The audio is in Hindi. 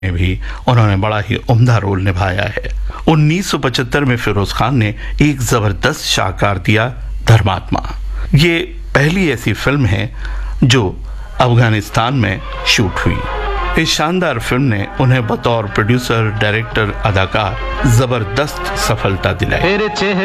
में भी उन्होंने बड़ा ही उम्दा रोल निभाया है। 1975 में फिरोज खान ने एक जबरदस्त शाहकार दिया, धर्मात्मा। ये पहली ऐसी फिल्म है जो अफगानिस्तान में शूट हुई। इस शानदार फिल्म ने उन्हें बतौर प्रोड्यूसर, डायरेक्टर, अदाकार जबरदस्त सफलता दिलाई।